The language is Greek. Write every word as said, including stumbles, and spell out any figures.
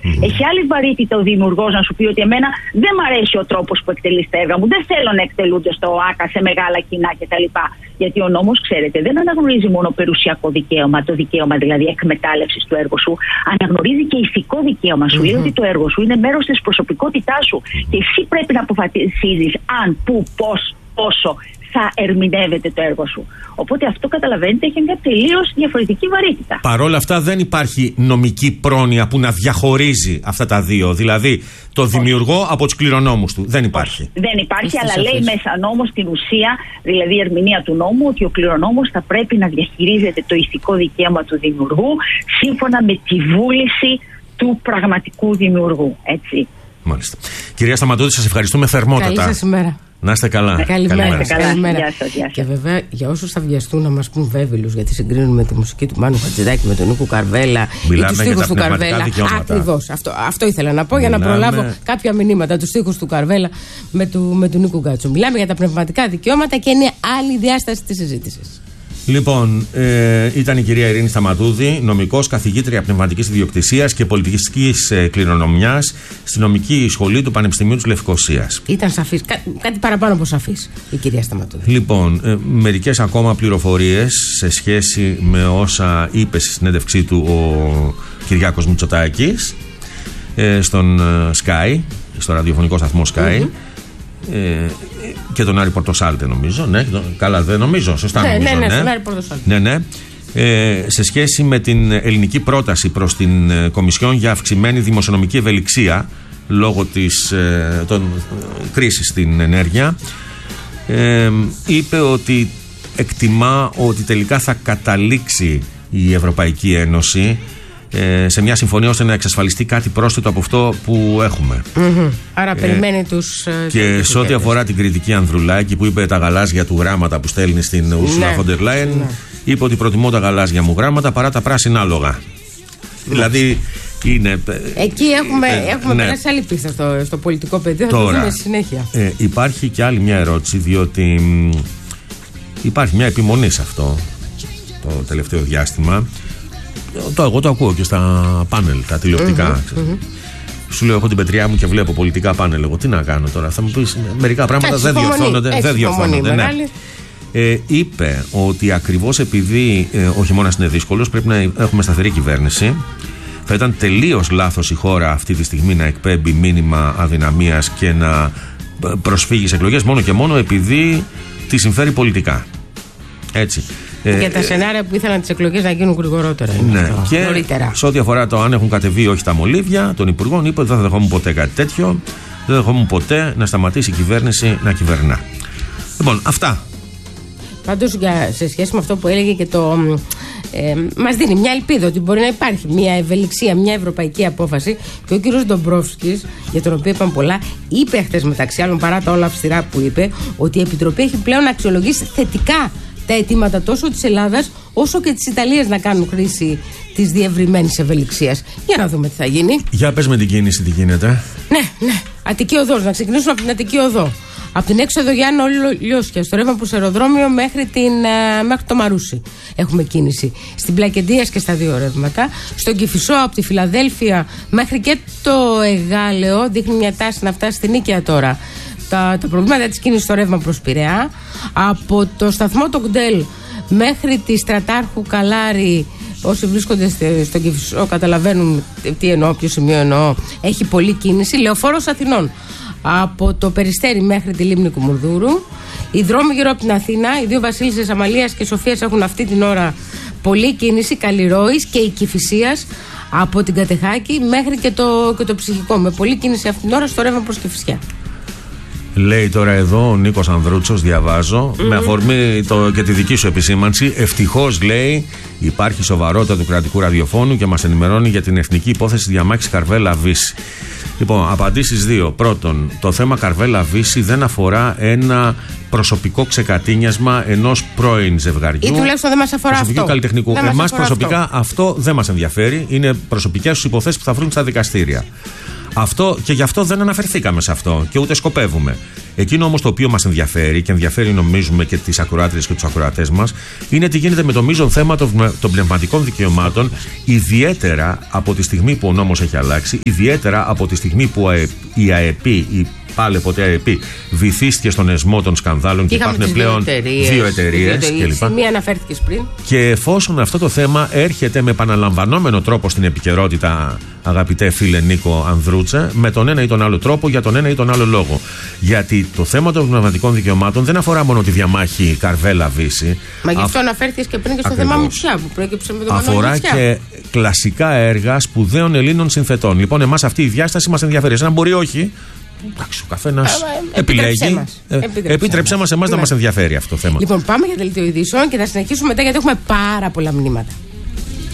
Mm-hmm. Έχει άλλη βαρύτητα ο δημιουργός να σου πει ότι εμένα δεν μ' αρέσει ο τρόπος που εκτελείς τα έργα μου, δεν θέλω να εκτελούνται στο ΆΚΑ σε μεγάλα κοινά κτλ. Γιατί ο νόμος, ξέρετε, δεν αναγνωρίζει μόνο περιουσιακό δικαίωμα, το δικαίωμα δηλαδή εκμετάλλευσης του έργου σου, αναγνωρίζει και ηθικό δικαίωμα. Σου mm-hmm. λέει ότι το έργο σου είναι μέρος της προσωπικότητάς σου mm-hmm. και εσύ πρέπει να αποφασίζεις αν, πού, πώς, πόσο θα ερμηνεύεται το έργο σου. Οπότε αυτό, καταλαβαίνετε, έχει μια τελείως διαφορετική βαρύτητα. Παρ' όλα αυτά δεν υπάρχει νομική πρόνοια που να διαχωρίζει αυτά τα δύο. Δηλαδή το όχι. δημιουργό από τους κληρονόμους του. Δεν υπάρχει. Όχι. Δεν υπάρχει, Είστε αλλά σαφής. Λέει μέσα νόμος στην ουσία, δηλαδή η ερμηνεία του νόμου, ότι ο κληρονόμος θα πρέπει να διαχειρίζεται το ηθικό δικαίωμα του δημιουργού σύμφωνα με τη βούληση του πραγματικού δημιουργού. Έτσι. Μάλιστα. Κυρία Σταματούδη, σας ευχαριστούμε θερμότατα. Καλή σας ημέρα. Να είστε καλά. Καλημέρα. Καλημέρα. Καλημέρα. Γεια σας, γεια σας. Και βέβαια για όσους θα βιαστούν να μας πούν βέβαιλους, γιατί συγκρίνουν με τη μουσική του Μάνου Χατζηδάκη, με τον Νίκο Καρβέλα ή τους στίχους του Καρβέλα. Ακριβώς. Αυτό, αυτό ήθελα να πω. Μιλάμε... για να προλάβω κάποια μηνύματα. Τους στίχους του Καρβέλα με του, με του Νίκου Γκάτσου. Μιλάμε για τα πνευματικά δικαιώματα και είναι άλλη διάσταση της συζήτησης. Λοιπόν, ε, ήταν η κυρία Ειρήνη Σταματούδη, νομικός, καθηγήτρια πνευματικής ιδιοκτησίας και πολιτικής ε, κληρονομιάς στη νομική σχολή του Πανεπιστημίου της Λευκωσίας. Ήταν σαφής, κά, κάτι παραπάνω από σαφής η κυρία Σταματούδη. Λοιπόν, ε, μερικές ακόμα πληροφορίες σε σχέση με όσα είπε στη συνέντευξή του ο Κυριάκος Μητσοτάκης ε, στον ε, Sky, στο ραδιοφωνικό σταθμό Sky. Mm-hmm. Ε, και τον Άρη Πορτοσάλτε νομίζω, ναι, καλά δεν νομίζω, σωστά ναι, νομίζω, ναι, ναι, ναι, στον Άρη Πορτοσάλτε. Ναι, ναι. Ε, σε σχέση με την ελληνική πρόταση προς την ε, Κομισιόν για αυξημένη δημοσιονομική ευελιξία λόγω της ε, των, ε, κρίσης στην ενέργεια, ε, είπε ότι εκτιμά ότι τελικά θα καταλήξει η Ευρωπαϊκή Ένωση σε μια συμφωνία ώστε να εξασφαλιστεί κάτι πρόσθετο από αυτό που έχουμε. Mm-hmm. Άρα ε, περιμένει τους... Και σε ό,τι αφορά την κριτική Ανδρουλάκη που είπε τα γαλάζια του γράμματα που στέλνει στην Ουρσούλα φον ντερ Λάιεν, είπε ότι προτιμώ τα γαλάζια μου γράμματα παρά τα πράσινα άλογα. Mm. Δηλαδή είναι... Εκεί έχουμε, ε, έχουμε ναι. περάσει άλλη πίστα στο, στο πολιτικό πεδίο. Θα το δούμε στη συνέχεια. Ε, υπάρχει και άλλη μια ερώτηση, διότι μ, υπάρχει μια επιμονή σε αυτό το τελευταίο διάστημα. Το, εγώ το ακούω και στα πάνελ, τα τηλεοπτικά. Mm-hmm, mm-hmm. Σου λέω: έχω την πετριά μου και βλέπω πολιτικά πάνελ. Εγώ τι να κάνω τώρα, θα μου πεις μερικά πράγματα δεν διορθώνονται. Δεν διορθώνονται ναι. ε, είπε ότι ακριβώς επειδή ε, ο χειμώνας είναι δύσκολος, πρέπει να έχουμε σταθερή κυβέρνηση. Θα ήταν τελείως λάθος η χώρα αυτή τη στιγμή να εκπέμπει μήνυμα αδυναμίας και να προσφύγει σε εκλογές μόνο και μόνο επειδή τη συμφέρει πολιτικά. Έτσι. Και τα σενάρια που ήθελαν τις εκλογές να γίνουν γρηγορότερα. Ναι, αυτό, και νωρίτερα. Σε ό,τι αφορά το αν έχουν κατεβεί όχι τα μολύβια των υπουργών, είπε ότι δεν θα δεχόμουν ποτέ κάτι τέτοιο. Δεν δεχόμουν ποτέ να σταματήσει η κυβέρνηση να κυβερνά. Λοιπόν, αυτά. Πάντως, σε σχέση με αυτό που έλεγε και το. Ε, μας δίνει μια ελπίδα ότι μπορεί να υπάρχει μια ευελιξία, μια ευρωπαϊκή απόφαση. Και ο κύριος Ντομπρόφσκης, για τον οποίο είπαν πολλά, είπε χθες μεταξύ άλλων, παρά τα όλα αυστηρά που είπε, ότι η Επιτροπή έχει πλέον αξιολογήσει θετικά τα αιτήματα τόσο της Ελλάδας όσο και της Ιταλίας να κάνουν χρήση της διευρυμένης ευελιξίας. Για να δούμε τι θα γίνει. Για πες με την κίνηση τι γίνεται. Ναι, ναι. Αττική Οδός. Να ξεκινήσουμε από την Αττική Οδό. Από την έξοδο Γιάννη Λιώσια, στο ρεύμα προς αεροδρόμιο μέχρι, την, μέχρι το Μαρούσι. Έχουμε κίνηση. Στην Πλακεντίας και στα δύο ρεύματα. Στον Κηφισό από τη Φιλαδέλφια μέχρι και το Εγάλεο. Δείχνει μια τάση να φτάσει στην Νίκαια τώρα. Τα, τα προβλήματα της κίνησης στο ρεύμα προς Πειραιά. Από το σταθμό Τογκντέλ μέχρι τη Στρατάρχου Καλάρη, όσοι βρίσκονται στον Κηφισό καταλαβαίνουν τι εννοώ, ποιο σημείο εννοώ. Έχει πολλή κίνηση. Λεωφόρος Αθηνών. Από το Περιστέρι μέχρι τη Λίμνη Κουμουνδούρου. Οι δρόμοι γύρω από την Αθήνα, οι δύο Βασίλισσες Αμαλίας και Σοφίας έχουν αυτή την ώρα πολλή κίνηση. Καλλιρόης και η Κηφισίας από την Κατεχάκη μέχρι και το, και το Ψυχικό. Με πολλή κίνηση αυτή την ώρα στο ρεύμα προς Κηφισιά. Λέει τώρα εδώ ο Νίκος Ανδρούτσος, διαβάζω, mm-hmm. με αφορμή το, και τη δική σου επισήμανση. Ευτυχώς, λέει, υπάρχει σοβαρότητα του κρατικού ραδιοφώνου και μας ενημερώνει για την εθνική υπόθεση διαμάχης Καρβέλα-Βύση. Λοιπόν, απαντήσεις δύο. Πρώτον, το θέμα Καρβέλα-Βύση δεν αφορά ένα προσωπικό ξεκατίνιασμα ενός πρώην ζευγαριού. Ή τουλάχιστον δεν μας αφορά αυτό. Καλλιτεχνικού. Εμάς προσωπικά αυτό. αυτό δεν μας ενδιαφέρει. Είναι προσωπικές τους υποθέσεις που θα βρουν στα δικαστήρια. Αυτό, και γι' αυτό δεν αναφερθήκαμε σε αυτό και ούτε σκοπεύουμε. Εκείνο όμως το οποίο μας ενδιαφέρει και ενδιαφέρει νομίζουμε και τις ακροάτριες και τους ακροατές μας είναι τι γίνεται με το μείζον θέμα των, των πνευματικών δικαιωμάτων, ιδιαίτερα από τη στιγμή που ο νόμος έχει αλλάξει, ιδιαίτερα από τη στιγμή που η ΑΕΠ, η πάλι ποτέ ΑΕΠ, βυθίστηκε στον εσμό των σκανδάλων και, και υπάρχουν πλέον δύο εταιρείες. Μία αναφέρθηκες πριν. Και εφόσον αυτό το θέμα έρχεται με επαναλαμβανόμενο τρόπο στην επικαιρότητα, αγαπητέ φίλε Νίκο Ανδρούτσε, με τον ένα ή τον άλλο τρόπο, για τον ένα ή τον άλλο λόγο. Γιατί το θέμα των πνευματικών δικαιωμάτων δεν αφορά μόνο τη διαμάχη Καρβέλα-Βύση. Μα γι' αυτό Α... αναφέρθηκες και πριν και στο Ακριβώς. θέμα Μουτσιά που προέκυψε με τον Αφορά Μουτσιά. και κλασικά έργα σπουδαίων Ελλήνων συνθετών. Λοιπόν, εμάς αυτή η διάσταση μας ενδιαφέρει. Εσένα μπορεί όχι. Εντάξει, ο καθένας επιλέγει. Μας. Ε, Επίτρεψέ μας εμάς να μας ενδιαφέρει αυτό το θέμα. Λοιπόν, πάμε για δελτίο ειδήσεων και θα συνεχίσουμε μετά γιατί έχουμε πάρα πολλά μηνύματα.